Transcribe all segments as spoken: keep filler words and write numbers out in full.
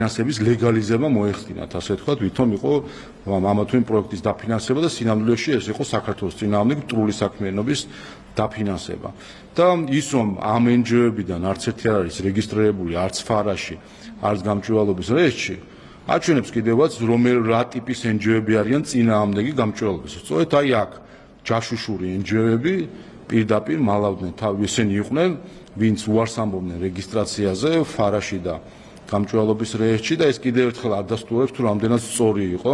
ფინანსების ლეგალიზება მოეხდინათ, ასე ვთქვათ, ვითომ იყო ამა თუ იმ პროექტის დაფინანსება და სინამდვილეში ეს იყო საქართველოს წინააღმდეგ მტრული საქმიანობის დაფინანსება. და ის რომ ამ εν ჯი ო-ებიდან არც ერთი არ არის რეგისტრირებული, არც ფარაში, არც გამჭვირვალობის რეესტრში, აჩვენებს კიდევაც რომელ რა ტიპის εν ჯი ო-ები არიან წინააღმდეგი გამჭვირვალობის. სწორედ აი აქ ჯაშუშური εν ჯი ო-ები პირდაპირ მალავდნენ თავი, ესენი იყვნენ, ვინც უარს ამბობდნენ რეგისტრაციაზე ფარაში და გამჭვირვალობის რეესტრში და ეს კიდევ ერთხელ ადასტურებს თუ რამდენად სწორი იყო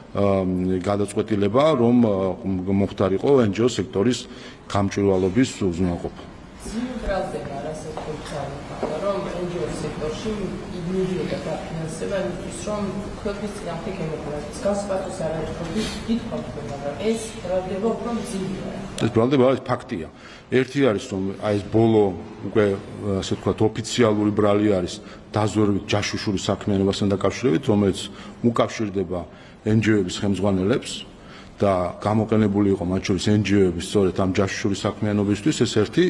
გადაწყვეტილება, რომ მოხდარიყო εν ჯი ო სექტორის გამჭვირვალობის უზრუნველყოფა. ზიმბრალდება რასაც ხოჭალება, რომ εν ჯი ო სექტორში მიდიოდა დაფინანსება იმისთვის, რომ ქვეყნის წინააღმდეგ ემოქმედოს. გასპატოს არ არის ხოჭი დიდ ხალხს, მაგრამ ეს ბრალდება უფრო მძიმეა. ეს ბრალდება არის ფაქტია. ერთი არის რომ აი ეს ბოლო უკვე ასე ვთქვათ ოფიციალური ბრალი არის დაზვერვით ჯაშუშური საქმიანობასთან დაკავშირებით, რომელიც უკავშირდება εν ჯი ო-ების ხელმძღვანელებს და გამოყენებული იყო მათ შორის εν ჯი ო-ების სწორედ ამ ჯაშუშური საქმიანობისთვის, ეს ერთი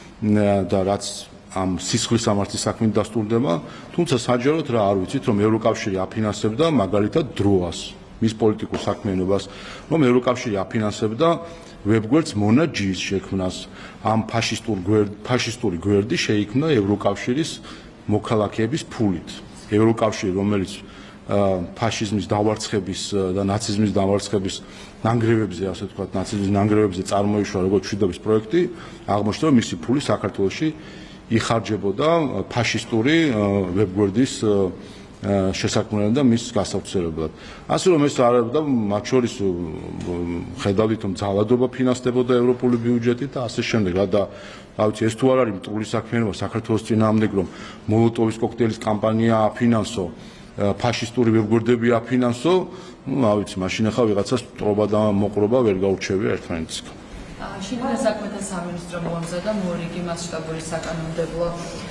და რაც ამ სისხლის სამართლის საქმით დასტურდება, თუმცა საჯაროდ რა არ ვიცით, რომ ევროკავშირი აფინანსებდა მაგალითად დროას, მის პოლიტიკურ საქმიანობას, რომ ევროკავშირი აფინანსებდა ვებგვერდს მონა ჯი-ის შექმნას. ამ ფაშისტური გვერდი შეიქმნა ევროკავშირის მოქალაქეების ფულით. ევროკავშირი, რომელიც ფაშიზმის დავარცხების და ნაციზმის დავარცხების ნანგრევებზე, ასე ვთქვათ, ნაციზმის ნანგრევებზე წარმოიშვა როგორც მშვიდობის პროექტი, აღმოჩნდა, რომ მისი ფული საქართველოში იხარჯებოდა ფაშისტური ვებგვერდის შესაქმნელად და მის გასავრცელებლად. ასე რომ ეს არაბდა მათ შორის ხედავთ, რომ ძალადობა ფინანსდებოდა ევროპული ბიუჯეტით და ასე შემდეგ. რა და რა ვიცი, ეს თუ არ არის მტრული საქმიანობა საქართველოს წინააღმდეგ, რომ მოლოტოვის კოქტეილის კამპანია აფინანსო, ფაშისტური ვებგვერდები აფინანსო, ну, რა ვიცი, მაშინ ახლა ვიღაცას ტრობა და მოყრობა ვერ გაურჩევია ერთმანეთისგან. შინაგან საქმეთა სამინისტრო მოამზადა მორიგი მასშტაბური საკანონმდებლო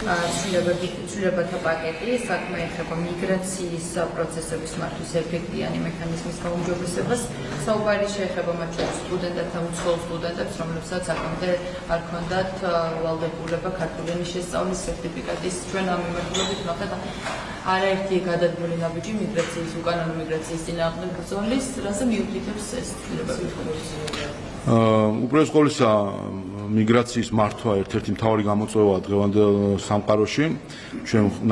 ცვლილებათა პაკეტი. საქმე ეხება მიგრაციის პროცესების მართვის ეფექტიანი მექანიზმის გაუმჯობესებას. საუბარი შეეხება მათ შორის სტუდენტებთან, უცხოელ სტუდენტებს, რომლებსაც აქამდე არ ჰქონდათ ვალდებულება ქართული ენის შესწავლის სერტიფიკატის. ჩვენ ამ მიმართულებით ვნახეთ არაერთი გადადგმული ნაბიჯი მიგრაციის, უკანონო მიგრაციის წინააღმდეგ ბრძოლის, რაზე მიუთითებს ეს ცვლილებები. უპირველეს ყოვლისა მიგრაციის მართვა ერთ-ერთი მთავარი გამოწვევაა დღევანდელ სამყაროში. ჩვენ